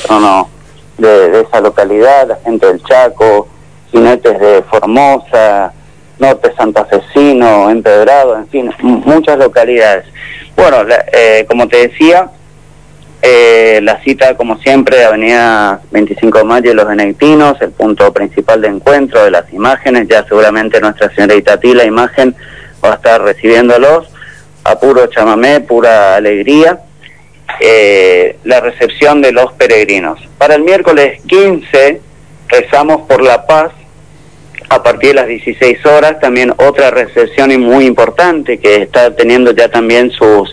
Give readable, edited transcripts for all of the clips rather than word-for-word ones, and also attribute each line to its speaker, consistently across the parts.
Speaker 1: patrono de esa localidad, la gente del Chaco, jinetes de Formosa, Norte Santafesino, Empedrado, en fin, muchas localidades. Bueno, como te decía, la cita, como siempre, Avenida 25 de Mayo y Los Benedictinos, el punto principal de encuentro de las imágenes. Ya seguramente Nuestra Señora de Itatí, la imagen, va a estar recibiéndolos a puro chamamé, pura alegría. La recepción de los peregrinos. Para el miércoles 15 rezamos por la paz a partir de las 16 horas, también otra recepción muy importante que está teniendo ya también sus,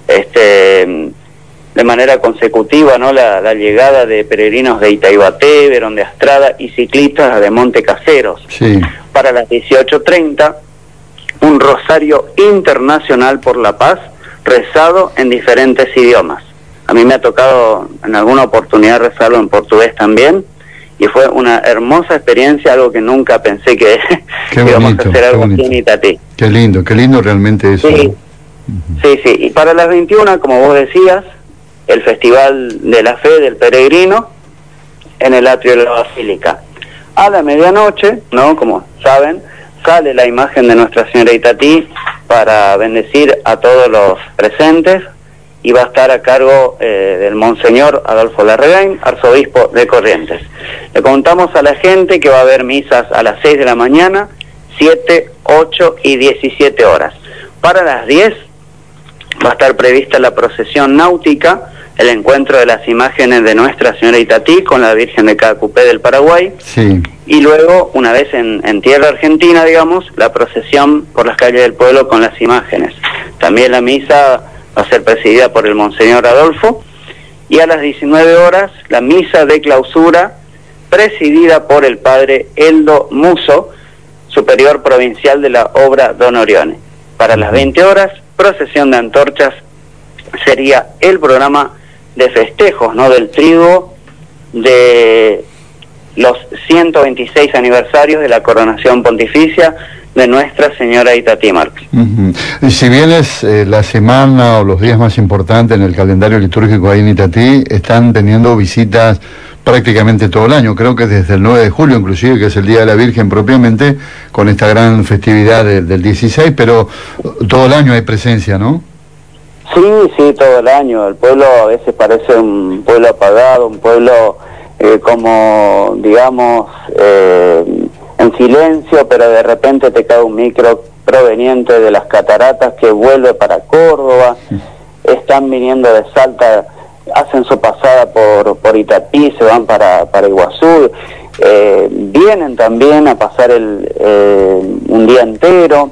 Speaker 1: de manera consecutiva, ¿no? La llegada de peregrinos de Itaibaté, Verón de Astrada y ciclistas de Monte Caseros.
Speaker 2: Sí.
Speaker 1: Para las 18:30, un rosario internacional por la paz, rezado en diferentes idiomas. A mí me ha tocado en alguna oportunidad rezarlo en portugués también, y fue una hermosa experiencia, algo que nunca pensé que íbamos a hacer algo aquí en Itatí.
Speaker 2: Qué lindo realmente eso.
Speaker 1: Sí, sí. Y para las 21, como vos decías, el Festival de la Fe del Peregrino en el atrio de la Basílica. A la medianoche, ¿no? Como saben, sale la imagen de Nuestra Señora de Itatí para bendecir a todos los presentes, y va a estar a cargo del Monseñor Adolfo Larregain, arzobispo de Corrientes. Le contamos a la gente que va a haber misas a las 6 de la mañana, 7, 8 y 17 horas. Para las 10 va a estar prevista la procesión náutica, el encuentro de las imágenes de Nuestra Señora de Itatí con la Virgen de Caacupé del Paraguay.
Speaker 2: Sí.
Speaker 1: Y luego, una vez en tierra argentina, digamos, la procesión por las calles del pueblo con las imágenes. También la misa va a ser presidida por el Monseñor Adolfo, y a las 19 horas la misa de clausura presidida por el padre Eldo Muso, superior provincial de la obra Don Orione. Para las 20 horas, procesión de antorchas sería el programa de festejos, ¿no? Del triduo de los 126 aniversarios de la coronación pontificia de Nuestra Señora de Itatí, Marcos.
Speaker 2: Y si bien es la semana o los días más importantes en el calendario litúrgico ahí en Itatí, están teniendo visitas prácticamente todo el año, creo que desde el 9 de julio inclusive, que es el Día de la Virgen propiamente, con esta gran festividad del 16, pero todo el año hay presencia, ¿no?
Speaker 1: Sí, todo el año. El pueblo a veces parece un pueblo apagado, un pueblo como, digamos, en silencio, pero de repente te cae un micro proveniente de las cataratas que vuelve para Córdoba. Están viniendo de Salta, hacen su pasada por Itatí, se van para Iguazú, vienen también a pasar un día entero,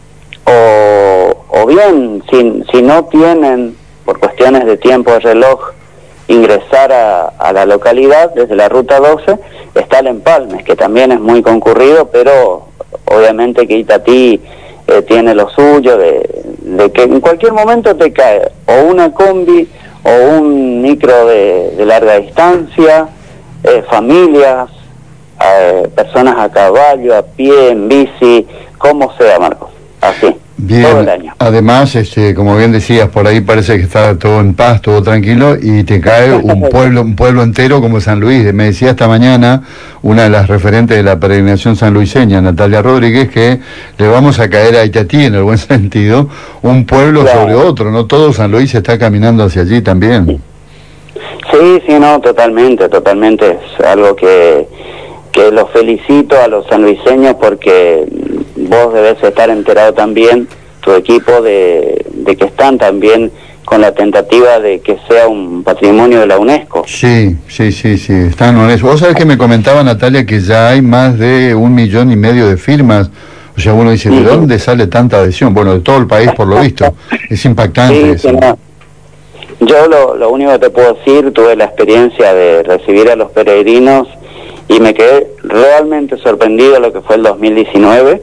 Speaker 1: o bien, si no tienen, por cuestiones de tiempo de reloj, ingresar a la localidad desde la ruta 12, está el Empalme, que también es muy concurrido, pero obviamente que Itatí tiene lo suyo de que en cualquier momento te cae o una combi o un micro de larga distancia, familias, personas a caballo, a pie, en bici, como sea, Marcos, así.
Speaker 2: Bien,
Speaker 1: todo el año.
Speaker 2: Además, como bien decías, por ahí parece que está todo en paz, todo tranquilo, y te cae un pueblo entero como San Luis. Me decía esta mañana una de las referentes de la peregrinación sanluiseña, Natalia Rodríguez, que le vamos a caer a Itatí, en el buen sentido, un pueblo
Speaker 1: claro.
Speaker 2: sobre otro, ¿no? Todo San Luis está caminando hacia allí también.
Speaker 1: Sí, no, totalmente, es algo que los felicito a los sanluiseños, porque vos debes estar enterado también, tu equipo, de que están también con la tentativa de que sea un patrimonio de la UNESCO.
Speaker 2: Sí, están en eso. Vos sabés que me comentaba Natalia que ya hay más de 1,5 millones de firmas. O sea, uno dice, ¿de dónde sale tanta adhesión? Bueno, de todo el país, por lo visto. Es impactante eso.
Speaker 1: No. Yo lo único que te puedo decir, tuve la experiencia de recibir a los peregrinos y me quedé realmente sorprendido de lo que fue el 2019.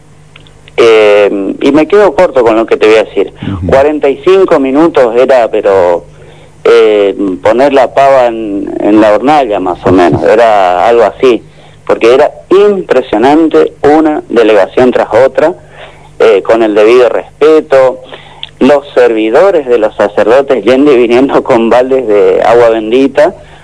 Speaker 1: Y me quedo corto con lo que te voy a decir. 45 minutos era, pero poner la pava en la hornalla, más o menos, era algo así, porque era impresionante, una delegación tras otra, con el debido respeto, los servidores de los sacerdotes yendo y viniendo con baldes de agua bendita,